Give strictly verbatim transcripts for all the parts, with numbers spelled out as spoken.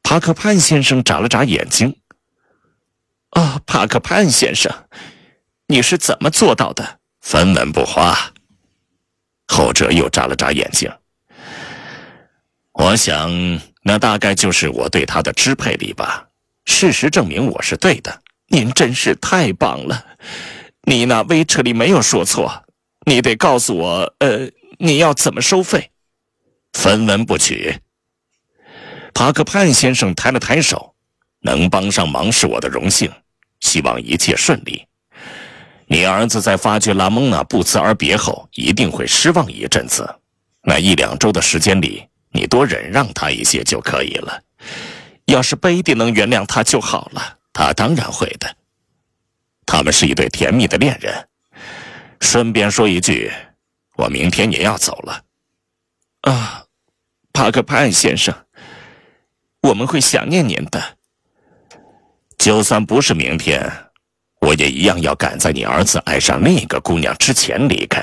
帕克潘先生眨了眨眼睛。啊，帕克潘先生，你是怎么做到的？分文不花。后者又眨了眨眼睛。我想那大概就是我对他的支配力吧。事实证明我是对的。您真是太棒了。你那威彻利没有说错。你得告诉我，呃，你要怎么收费？分文不取。帕克潘先生抬了抬手，能帮上忙是我的荣幸，希望一切顺利。你儿子在发觉拉蒙娜不辞而别后，一定会失望一阵子。那一两周的时间里，你多忍让他一些就可以了。要是贝蒂能原谅他就好了，他当然会的。他们是一对甜蜜的恋人。顺便说一句，我明天也要走了。啊，帕克潘先生，我们会想念您的。就算不是明天，我也一样要赶在你儿子爱上另一个姑娘之前离开。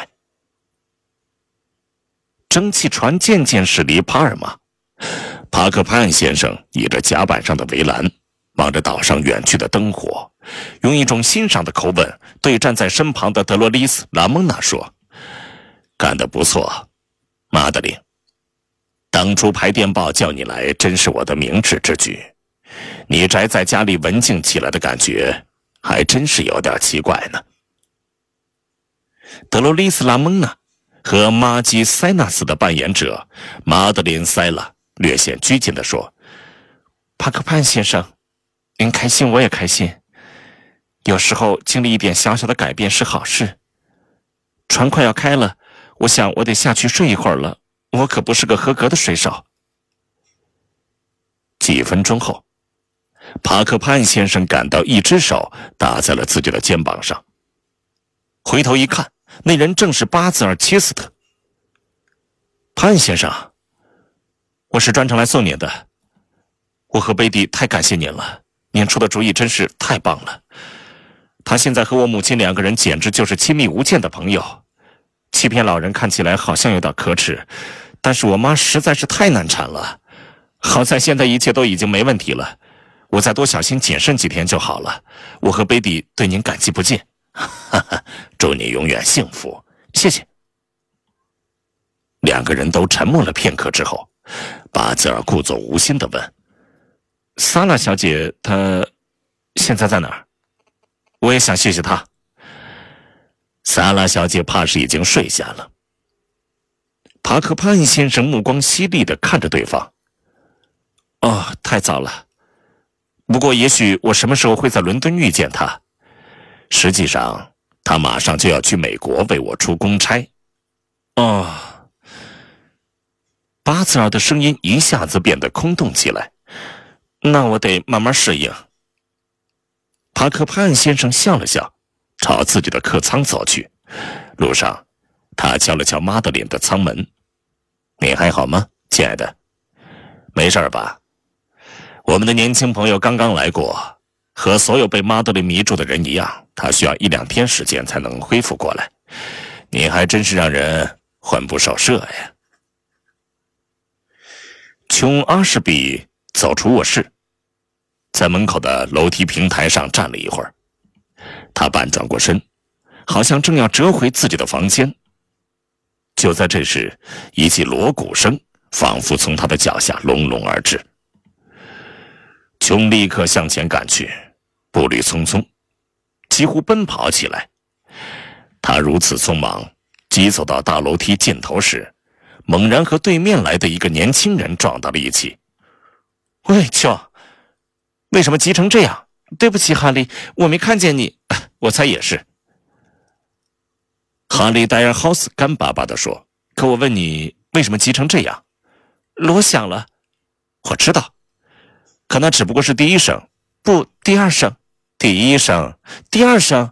蒸汽船渐渐驶离帕尔马，帕克潘先生倚着甲板上的围栏，望着岛上远去的灯火，用一种欣赏的口吻对站在身旁的德罗丽斯·拉蒙娜说：“干得不错，玛德琳。当初排电报叫你来，真是我的明智之举。你宅在家里文静起来的感觉，还真是有点奇怪呢。”德罗丽斯·拉蒙娜和玛基塞纳斯的扮演者玛德琳·塞拉略显拘谨地说：“帕克潘先生，您开心我也开心。有时候经历一点小小的改变是好事。船快要开了，我想我得下去睡一会儿了，我可不是个合格的水手。”几分钟后，帕克潘先生感到一只手搭在了自己的肩膀上，回头一看，那人正是巴兹尔·切斯特。潘先生，我是专程来送您的。我和贝蒂太感谢您了，您出的主意真是太棒了。他现在和我母亲两个人简直就是亲密无间的朋友。欺骗老人看起来好像有点可耻，但是我妈实在是太难缠了。好在现在一切都已经没问题了，我再多小心谨慎几天就好了。我和贝蒂对您感激不尽。哈哈，祝你永远幸福，谢谢。两个人都沉默了片刻之后，巴兹尔故作无心地问：“萨拉小姐，她现在在哪儿？我也想谢谢她。”萨拉小姐怕是已经睡下了。帕克潘先生目光犀利地看着对方。哦，太早了。不过也许我什么时候会在伦敦遇见她。实际上，她马上就要去美国为我出公差。哦。巴兹尔的声音一下子变得空洞起来。那我得慢慢适应。帕克潘先生笑了笑，朝自己的客舱走去。路上，他敲了敲玛德琳的舱门。“你还好吗，亲爱的？没事吧？我们的年轻朋友刚刚来过，和所有被玛德琳迷住的人一样，他需要一两天时间才能恢复过来。你还真是让人魂不守舍呀。”琼·阿什比走出卧室，在门口的楼梯平台上站了一会儿。他半转过身，好像正要折回自己的房间。就在这时，一记锣鼓声仿佛从他的脚下隆隆而至。琼立刻向前赶去，步履匆匆，几乎奔跑起来。他如此匆忙，疾走到大楼梯尽头时，猛然和对面来的一个年轻人撞到了一起。“喂，琼，为什么急成这样？对不起，哈利，我没看见你。”“我猜也是。”哈利·戴尔豪斯干巴巴地说，“可我问你，为什么急成这样？”“锣响了。”“我知道，可那只不过是第一声，不，第二声，第一声，第二声。”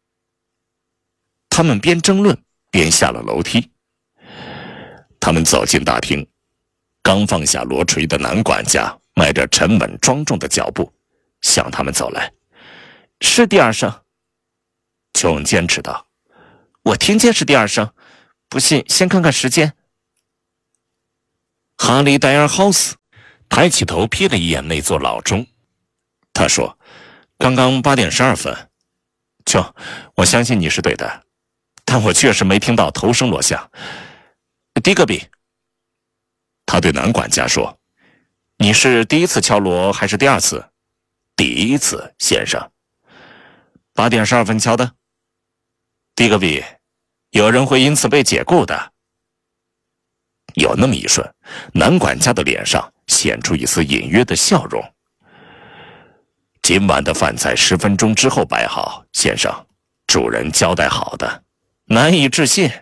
他们边争论边下了楼梯。他们走进大厅，刚放下罗锤的男管家迈着沉稳庄重的脚步向他们走来。“是第二声。”琼坚持道，“我听见是第二声，不信先看看时间。”哈利·戴尔豪斯抬起头瞥了一眼那座老钟，他说：“刚刚八点十二分。就，我相信你是对的，但我确实没听到头声落下。迪格比。”他对男管家说：“你是第一次敲锣还是第二次？”“第一次，先生。”“八点十二分敲的。”“迪格比，有人会因此被解雇的。”有那么一瞬，男管家的脸上显出一丝隐约的笑容。“今晚的饭菜十分钟之后摆好，先生，主人交代好的。”“难以置信。”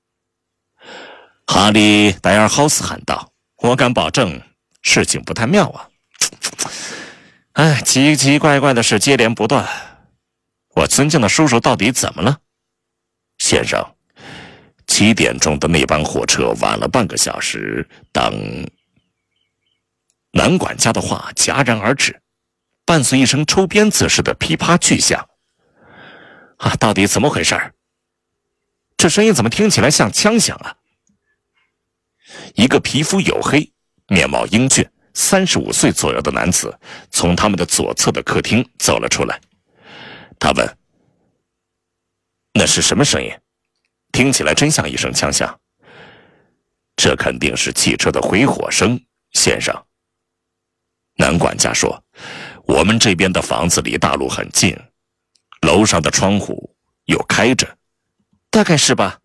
哈利·戴尔豪斯喊道，“我敢保证，事情不太妙啊！哎，奇奇怪怪的事接连不断。我尊敬的叔叔到底怎么了？”“先生，七点钟的那班火车晚了半个小时。当……”男管家的话戛然而止，伴随一声抽鞭子似的噼啪巨响。“啊，到底怎么回事？这声音怎么听起来像枪响啊？”一个皮肤黝黑、面貌英俊、三十五岁左右的男子从他们的左侧的客厅走了出来。他问：“那是什么声音？听起来真像一声枪响。”“这肯定是汽车的回火声，先生。”男管家说：“我们这边的房子离大路很近，楼上的窗户又开着。”“大概是吧。”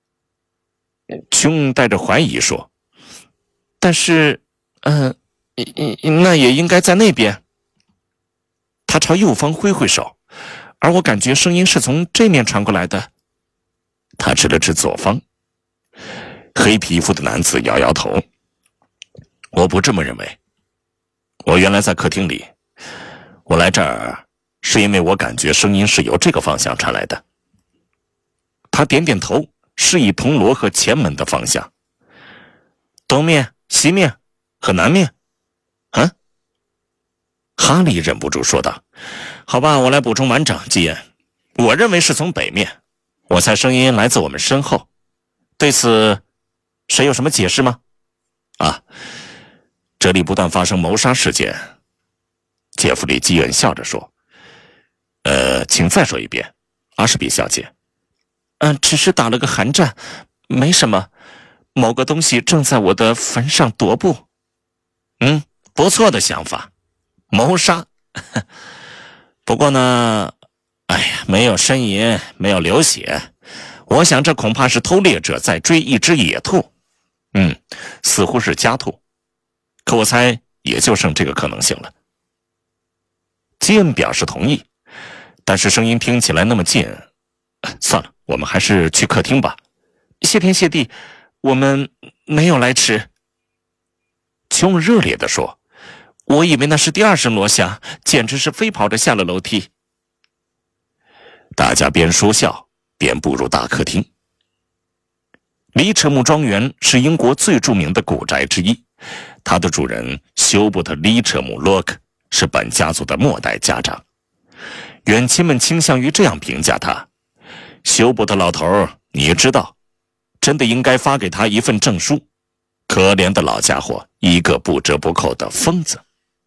琼带着怀疑说：“但是，嗯、呃，那也应该在那边。”他朝右方挥挥手，而我感觉声音是从这面传过来的。他指了指左方。黑皮肤的男子摇摇头：“我不这么认为。我原来在客厅里，我来这儿是因为我感觉声音是由这个方向传来的。”他点点头，示意铜锣和前门的方向。“东面、西面和南面。”“啊？”哈利忍不住说道。“好吧，我来补充完整。基恩，我认为是从北面，我猜声音来自我们身后。对此，谁有什么解释吗？”“啊，这里不断发生谋杀事件。”杰弗里·基恩笑着说。“呃，请再说一遍，阿什比小姐。”“嗯，只是打了个寒战，没什么。某个东西正在我的坟上踱步。”“嗯，不错的想法。谋杀。不过呢，哎呀，没有呻吟，没有流血，我想这恐怕是偷猎者在追一只野兔。嗯，似乎是家兔，可我猜也就剩这个可能性了。”基恩表示同意，但是声音听起来那么近，算了，我们还是去客厅吧。谢天谢地，我们没有来迟。琼热烈地说：“我以为那是第二声锣响，简直是飞跑着下了楼梯。”大家边说笑边步入大客厅。黎彻姆庄园是英国最著名的古宅之一，它的主人休伯特·黎彻姆·洛克是本家族的末代家长。远亲们倾向于这样评价他：“休伯特老头，你知道，真的应该发给他一份证书。可怜的老家伙，一个不折不扣的疯子。”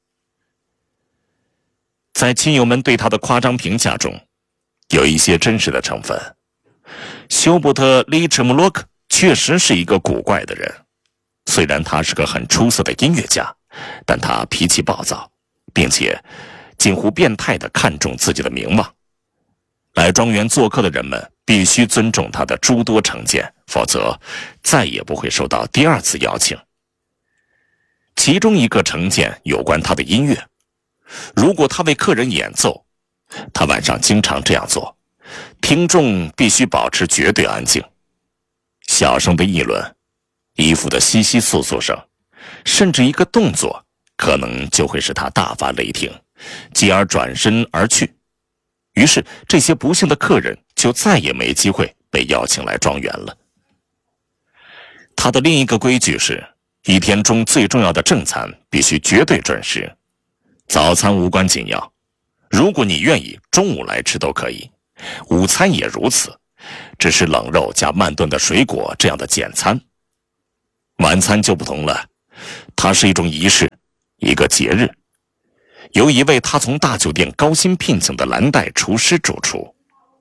在亲友们对他的夸张评价中，有一些真实的成分。休伯特·黎彻姆·洛克确实是一个古怪的人，虽然他是个很出色的音乐家，但他脾气暴躁，并且近乎变态地看重自己的名望。来庄园做客的人们必须尊重他的诸多成见，否则再也不会收到第二次邀请。其中一个成见有关他的音乐。如果他为客人演奏，他晚上经常这样做，听众必须保持绝对安静。小声的议论，衣服的窸窸窣窣声，甚至一个动作，可能就会使他大发雷霆，继而转身而去。于是这些不幸的客人就再也没机会被邀请来庄园了。他的另一个规矩是，一天中最重要的正餐必须绝对准时。早餐无关紧要，如果你愿意，中午来吃都可以。午餐也如此，只是冷肉加慢炖的水果这样的简餐。晚餐就不同了，它是一种仪式， 一个节日，由一位他从大酒店高薪聘请的蓝带厨师主厨。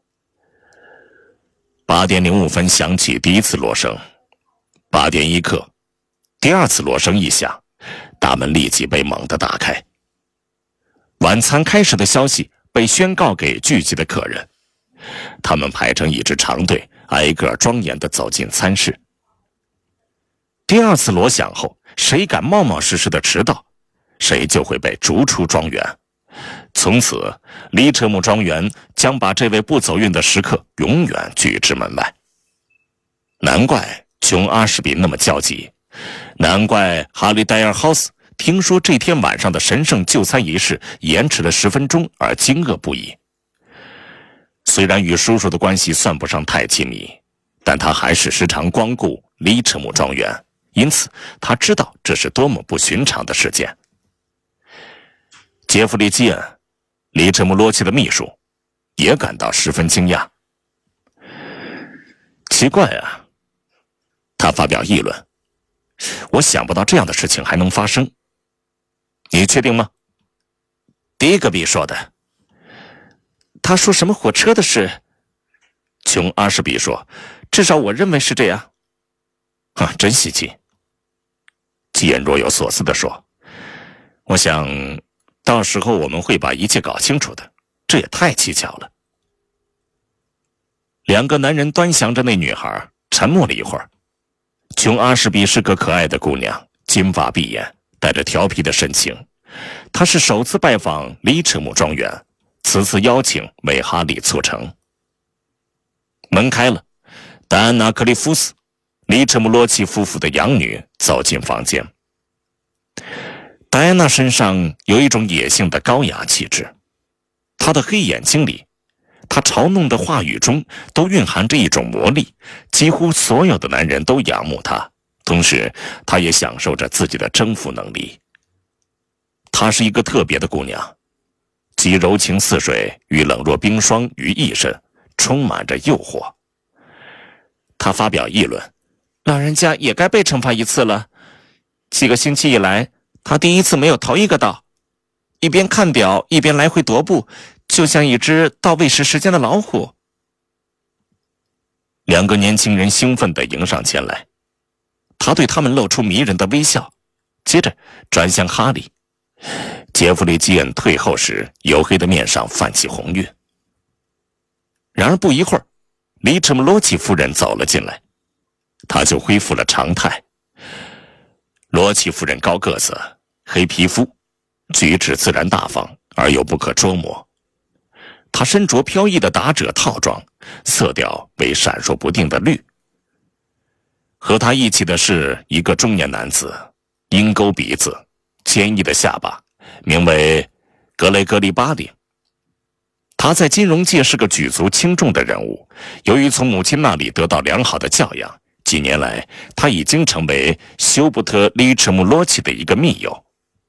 八点零五分响起第一次锣声，八点一刻，第二次锣声一响，大门立即被猛地打开。晚餐开始的消息被宣告给聚集的客人，他们排成一支长队，挨个庄严地走进餐室。第二次锣响后，谁敢冒冒失失地迟到，谁就会被逐出庄园。从此，黎彻姆庄园将把这位不走运的食客永远拒之门外。难怪琼阿什比那么焦急，难怪哈利戴尔豪斯听说这天晚上的神圣就餐仪式延迟了十分钟而惊愕不已。虽然与叔叔的关系算不上太亲密，但他还是时常光顾黎彻姆庄园，因此他知道这是多么不寻常的事件。杰弗里·基恩，黎彻姆罗奇的秘书，也感到十分惊讶。奇怪啊，他发表议论，我想不到这样的事情还能发生。你确定吗？迪格比说的。他说什么火车的事？琼阿什比说，至少我认为是这样。啊，真稀奇。基恩若有所思地说，我想到时候我们会把一切搞清楚的，这也太蹊跷了。两个男人端详着那女孩，沉默了一会儿。琼阿什比是个可爱的姑娘，金发碧眼，带着调皮的神情。她是首次拜访黎彻姆庄园，此次邀请为哈利促成。门开了，戴安娜·克利夫斯，黎彻姆罗奇夫妇的养女走进房间。戴安娜身上有一种野性的高雅气质，她的黑眼睛里，她嘲弄的话语中都蕴含着一种魔力，几乎所有的男人都仰慕她，同时她也享受着自己的征服能力。她是一个特别的姑娘，既柔情似水，与冷若冰霜于一身，充满着诱惑。她发表议论，老人家也该被惩罚一次了。几个星期以来，他第一次没有头一个到，一边看表一边来回踱步，就像一只到喂食时间的老虎。两个年轻人兴奋地迎上前来，他对他们露出迷人的微笑，接着转向哈利。杰弗里·基恩退后时，黝黑的面上泛起红晕。然而不一会儿，黎彻姆罗奇夫人走了进来，他就恢复了常态。罗奇夫人高个子，黑皮肤，举止自然大方而又不可捉摸。她身着飘逸的打褶套装，色调为闪烁不定的绿。和她一起的是一个中年男子，鹰钩鼻子，坚毅的下巴，名为格雷格利·巴里。他在金融界是个举足轻重的人物，由于从母亲那里得到良好的教养，几年来他已经成为休伯特·黎彻姆罗奇的一个密友。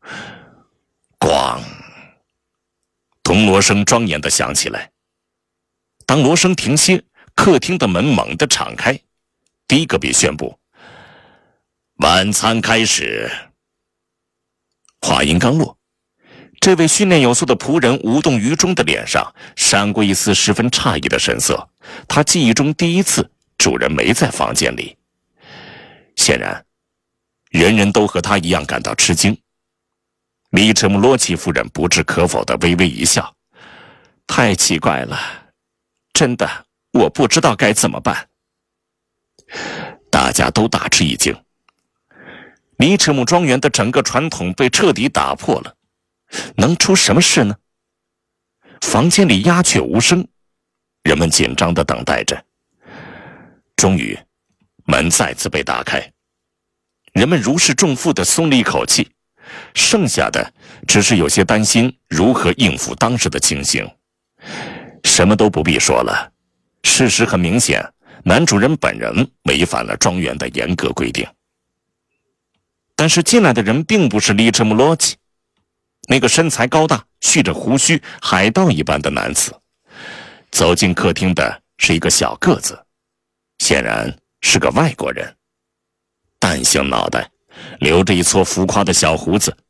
咣！铜锣声庄严地响起来。当锣声停歇，客厅的门猛地敞开，迪格比宣布：“晚餐开始。”话音刚落，这位训练有素的仆人无动于衷的脸上闪过一丝十分诧异的神色。他记忆中第一次主人没在房间里。显然，人人都和他一样感到吃惊。黎彻姆罗奇夫人不置可否地微微一笑：“太奇怪了，真的，我不知道该怎么办。”大家都大吃一惊。黎彻姆庄园的整个传统被彻底打破了，能出什么事呢？房间里鸦雀无声，人们紧张地等待着。终于，门再次被打开，人们如释重负地松了一口气，剩下的只是有些担心如何应付当时的情形。什么都不必说了，事实很明显，男主人本人违反了庄园的严格规定。但是进来的人并不是黎彻姆罗奇，那个身材高大、蓄着胡须、海盗一般的男子。走进客厅的是一个小个子，显然是个外国人，蛋形脑袋，留着一撮浮夸的小胡子，